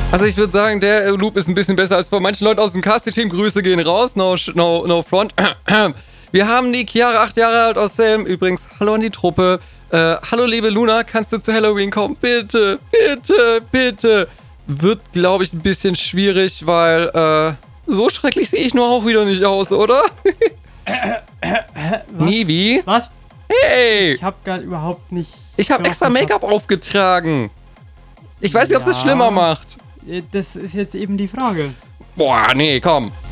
Also ich würde sagen, der Loop ist ein bisschen besser als bei manchen Leuten aus dem Casting-Team. Grüße gehen raus, no front. Wir haben die Chiara, 8 Jahre alt aus Selm. Übrigens, hallo an die Truppe. Hallo liebe Luna, kannst du zu Halloween kommen? Bitte, bitte, bitte. Wird, glaube ich, ein bisschen schwierig, weil so schrecklich sehe ich nur auch wieder nicht aus, oder? Nivi? Was? Hey! Ich hab gerade überhaupt nicht... Ich habe extra Make-up aufgetragen. Ich weiß nicht, ob das schlimmer macht. Das ist jetzt eben die Frage. Boah, nee, komm.